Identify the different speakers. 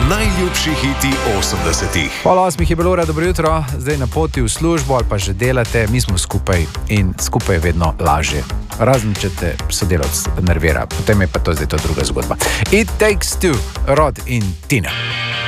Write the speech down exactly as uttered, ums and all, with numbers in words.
Speaker 1: najljubši hiti osemdesetih.
Speaker 2: Pol osmih je bilo ura, dobro jutro, zdaj na poti v službo ali pa že delate, mi smo skupaj in skupaj je vedno lažje. Razen, če te sodelavc nervira, potem je pa to zdaj to druga zgodba. It Takes Two, Rod in Tina.